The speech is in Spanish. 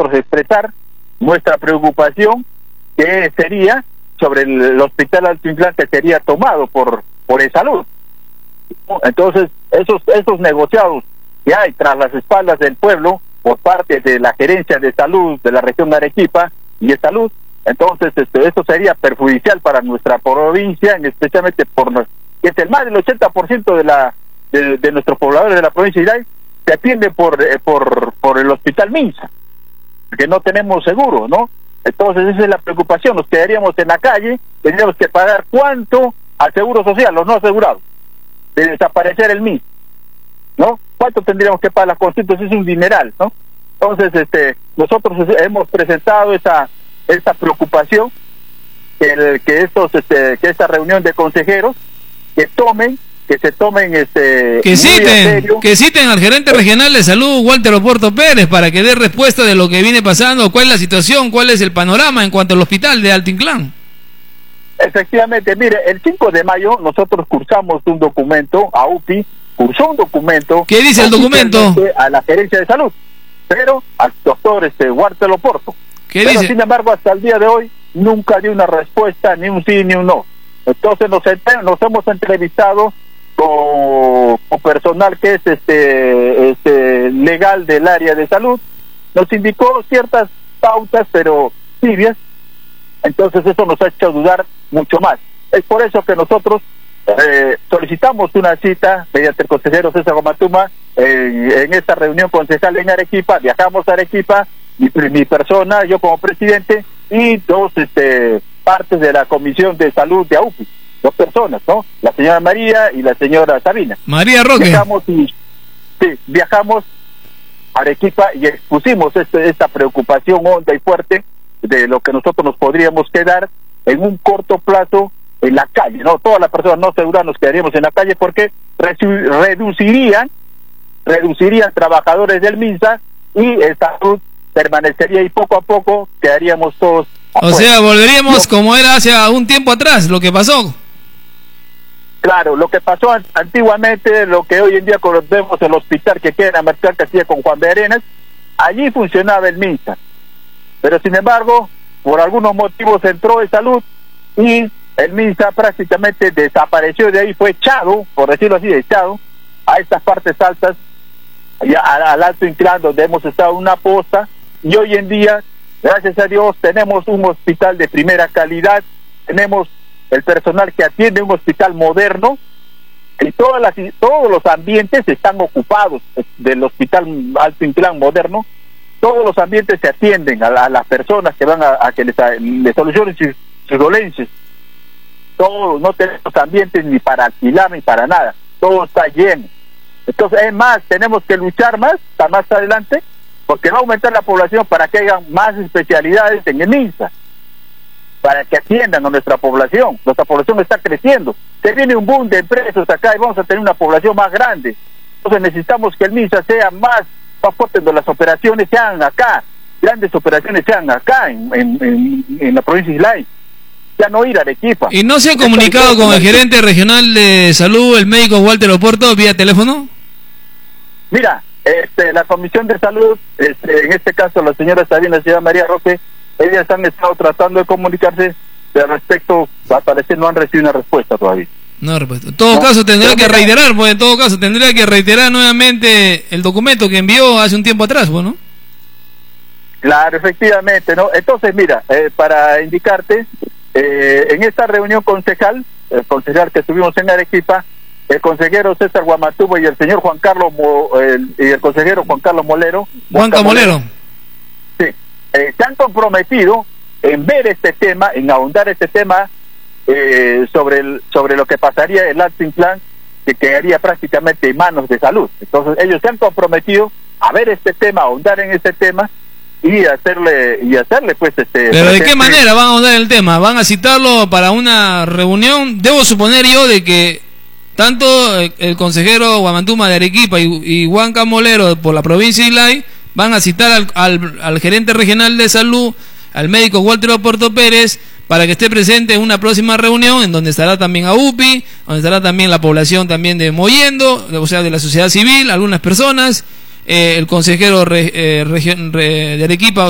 nosotros expresar nuestra preocupación, que sería sobre el hospital Alto Inclán, que sería tomado por E-Salud. Entonces, esos negociados que hay tras las espaldas del pueblo por parte de la gerencia de salud de la región de Arequipa y E-Salud, entonces esto sería perjudicial para nuestra provincia, especialmente que es el más del 80% de nuestros pobladores de la provincia de Islay se atiende por el hospital Minsa, que no tenemos seguro, ¿no? Entonces esa es la preocupación, nos quedaríamos en la calle, tendríamos que pagar ¿cuánto al seguro social, los no asegurados, de desaparecer el MIS, ¿no? ¿Cuánto tendríamos que pagar las constituciones? Es un dineral, ¿no? Entonces nosotros hemos presentado esa preocupación, que esta reunión de consejeros que citen al gerente regional de salud, Walter Oporto Pérez, para que dé respuesta de lo que viene pasando, cuál es la situación, cuál es el panorama en cuanto al hospital de Alto Inclán. Efectivamente, mire, el 5 de mayo nosotros cursamos un documento, AUPI cursó un documento. ¿Qué dice el documento? A la gerencia de salud, pero al doctor Walter Oporto. ¿Qué dice? Sin embargo, hasta el día de hoy nunca dio una respuesta, ni un sí ni un no. Entonces nos hemos entrevistado con personal que es legal del área de salud, nos indicó ciertas pautas pero tibias, entonces eso nos ha hecho dudar mucho más. Es por eso que nosotros solicitamos una cita mediante el consejero César Guamantuma en esta reunión concejal en Arequipa. Viajamos a Arequipa, mi persona, yo como presidente, y dos partes de la Comisión de Salud de AUPI, 2 personas, ¿no? La señora María y la señora Sabina. María Roque. Viajamos a Arequipa y expusimos esta preocupación honda y fuerte de lo que nosotros nos podríamos quedar en un corto plazo en la calle, ¿no? Todas las personas no aseguradas nos quedaríamos en la calle porque reducirían trabajadores del MINSA y el salud permanecería y poco a poco quedaríamos todos afuera. O sea, volveríamos como era hace un tiempo atrás, lo que pasó. Claro, lo que pasó antiguamente, lo que hoy en día conocemos el hospital que queda en la Marcial Castilla con Juan de Arenas, allí funcionaba el MINSA. Pero sin embargo, por algunos motivos entró E-Salud y el MINSA prácticamente desapareció de ahí, fue echado, por decirlo así, echado a estas partes altas, al Alto Inclán, donde hemos estado en una posta, y hoy en día, gracias a Dios, tenemos un hospital de primera calidad, tenemos el personal que atiende, un hospital moderno, y todos los ambientes están ocupados del hospital Alto Inclán moderno. Todos los ambientes se atienden a las personas que van a que les solucionen sus dolencias. Todos, no tenemos ambientes ni para alquilar ni para nada, todo está lleno. Entonces, es más, tenemos que luchar más adelante, porque va a aumentar la población para que haya más especialidades en el MINSA, para que atiendan a nuestra población. Nuestra población está creciendo, se viene un boom de empresas acá y vamos a tener una población más grande. Entonces necesitamos que el MINSA sea más fuerte, donde las operaciones sean acá, grandes operaciones sean acá en la provincia de Islay, ya no ir a Arequipa. ¿Y no se ha comunicado con el gerente regional de salud, el médico Walter Oporto, vía teléfono? Mira, la Comisión de Salud, en este caso la señora Sabina y la señora María Roque, ellas han estado tratando de comunicarse, pero al respecto, al parecer no han recibido una respuesta todavía. No, en todo caso tendría que reiterar, pues en todo caso tendría que reiterar nuevamente el documento que envió hace un tiempo atrás, pues, ¿no? Claro, efectivamente, ¿no? Entonces, mira, para indicarte, en esta reunión concejal, el concejal que tuvimos en Arequipa, el consejero César Guamantuma y el señor Juan Carlos y el consejero Juan Carlos Molero, sí, se han comprometido en ver este tema, en ahondar este tema, sobre lo que pasaría el Alto Inclán, que quedaría prácticamente en manos de salud. Entonces ellos se han comprometido a ver este tema, ahondar en este tema y hacerle pues Pero ¿de qué manera van a ahondar el tema? ¿Van a citarlo para una reunión? Debo suponer yo de que tanto el consejero Guamantuma de Arequipa y Juan Camolero por la provincia de Islay van a citar al gerente regional de salud, al médico Walter Oporto Pérez, para que esté presente en una próxima reunión en donde estará también AUPI, donde estará también la población también de Mollendo, o sea, de la sociedad civil, algunas personas, el consejero de Arequipa,